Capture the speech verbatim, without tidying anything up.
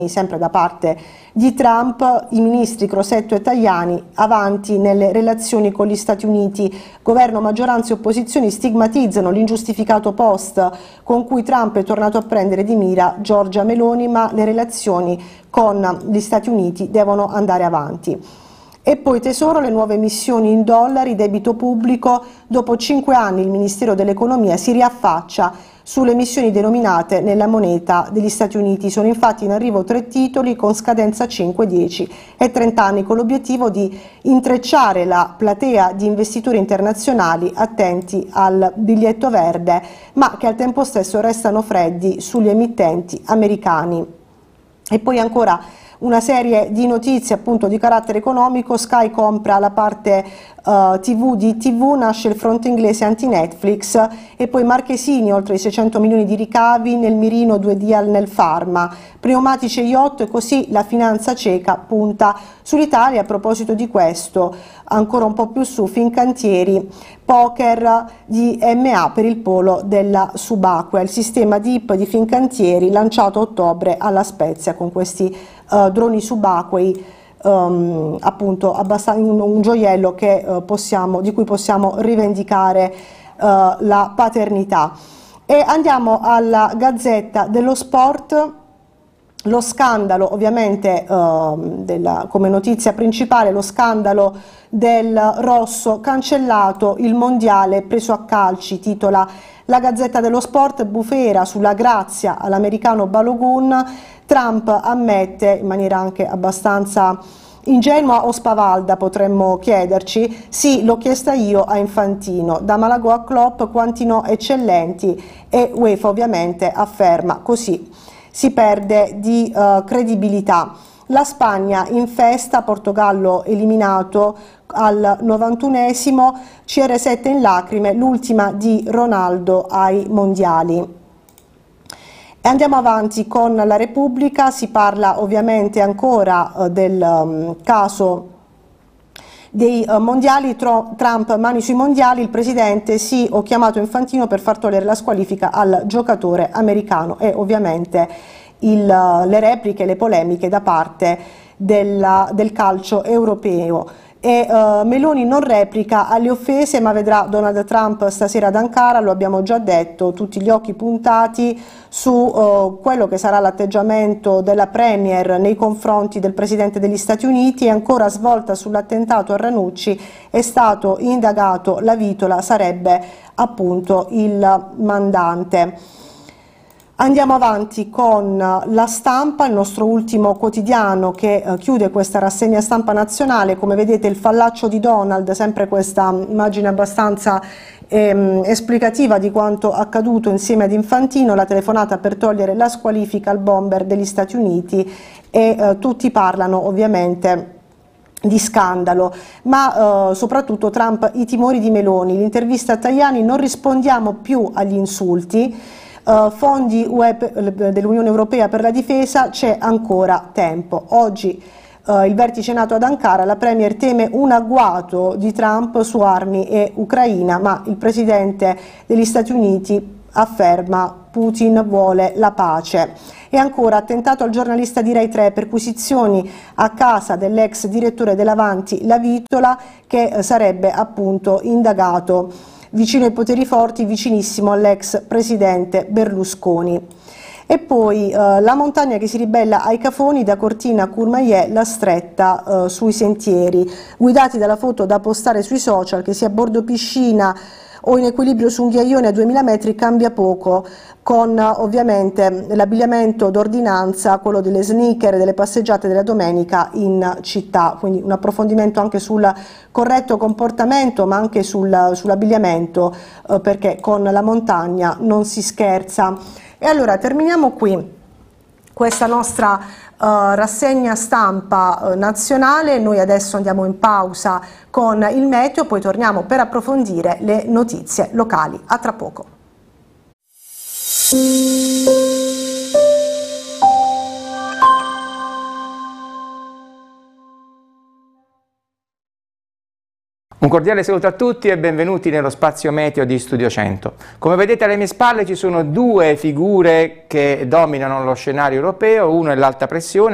sempre da parte di Trump, i ministri Crosetto e Tajani avanti nelle relazioni con gli Stati Uniti. Governo, maggioranza e opposizioni stigmatizzano l'ingiustificato post con cui Trump è tornato a prendere di mira Giorgia Meloni, ma le relazioni con gli Stati Uniti devono andare avanti. E poi tesoro, le nuove emissioni in dollari, debito pubblico. Dopo cinque anni il Ministero dell'Economia si riaffaccia sulle emissioni denominate nella moneta degli Stati Uniti. Sono infatti in arrivo tre titoli con scadenza cinque, dieci e trenta anni, con l'obiettivo di intrecciare la platea di investitori internazionali attenti al biglietto verde, ma che al tempo stesso restano freddi sugli emittenti americani. E poi ancora una serie di notizie appunto di carattere economico. Sky compra la parte uh, tivù di tivù, nasce il fronte inglese anti-Netflix, e poi Marchesini oltre i seicento milioni di ricavi, nel mirino due deal nel pharma, pneumatici e yacht, e così la finanza ceca punta sull'Italia. A proposito di questo, ancora un po' più su, Fincantieri, poker di M A per il polo della subacquea, il sistema D I P di Fincantieri lanciato a ottobre alla Spezia con questi uh, droni subacquei, um, appunto abbastanza un, un gioiello che, uh, possiamo, di cui possiamo rivendicare uh, la paternità. E andiamo alla Gazzetta dello Sport. Lo scandalo, ovviamente, eh, della, come notizia principale, lo scandalo del rosso cancellato, il mondiale preso a calci, titola la Gazzetta dello Sport. Bufera sulla grazia all'americano Balogun. Trump ammette, in maniera anche abbastanza ingenua o spavalda potremmo chiederci, sì, l'ho chiesta io a Infantino, da Malagò a Klopp quanti no eccellenti, e UEFA ovviamente afferma così si perde di uh, credibilità. La Spagna in festa, Portogallo eliminato al novantunesimo, C R sette in lacrime, l'ultima di Ronaldo ai mondiali. E andiamo avanti con la Repubblica. Si parla ovviamente ancora uh, del um, caso dei uh, mondiali. Tro Trump mani sui mondiali, il presidente sì, ho chiamato Infantino per far togliere la squalifica al giocatore americano, e ovviamente il, uh, le repliche, le polemiche da parte della, del calcio europeo. E uh, Meloni non replica alle offese, ma vedrà Donald Trump stasera ad Ankara, lo abbiamo già detto, tutti gli occhi puntati su uh, quello che sarà l'atteggiamento della Premier nei confronti del Presidente degli Stati Uniti. E ancora svolta sull'attentato a Ranucci, è stato indagato La Vitola, sarebbe appunto il mandante. Andiamo avanti con La Stampa, il nostro ultimo quotidiano che eh, chiude questa rassegna stampa nazionale. Come vedete il fallaccio di Donald, sempre questa immagine abbastanza ehm, esplicativa di quanto accaduto insieme ad Infantino, la telefonata per togliere la squalifica al bomber degli Stati Uniti, e eh, tutti parlano ovviamente di scandalo, ma eh, soprattutto Trump, i timori di Meloni, l'intervista a Tajani, non rispondiamo più agli insulti. Uh, fondi U E dell'Unione Europea per la difesa, c'è ancora tempo. Oggi uh, il vertice nato ad Ankara, la Premier teme un agguato di Trump su armi e Ucraina, ma il Presidente degli Stati Uniti afferma Putin vuole la pace. E ancora attentato al giornalista di Rai tre, perquisizioni a casa dell'ex direttore dell'Avanti La Vitola, che eh, sarebbe appunto indagato vicino ai poteri forti, vicinissimo all'ex presidente Berlusconi. E poi eh, la montagna che si ribella ai cafoni, da Cortina a Courmayeur, la stretta eh, sui sentieri, guidati dalla foto da postare sui social, che sia a bordo piscina o in equilibrio su un ghiaione a duemila metri cambia poco, con ovviamente l'abbigliamento d'ordinanza, quello delle sneaker, delle passeggiate della domenica in città, quindi un approfondimento anche sul corretto comportamento, ma anche sul, sull'abbigliamento, eh, perché con la montagna non si scherza. E allora terminiamo qui questa nostra uh, rassegna stampa uh, nazionale. Noi adesso andiamo in pausa con il meteo, poi torniamo per approfondire le notizie locali. A tra poco. Un cordiale saluto a tutti e benvenuti nello spazio meteo di Studio cento. Come vedete alle mie spalle ci sono due figure che dominano lo scenario europeo, uno è l'alta pressione,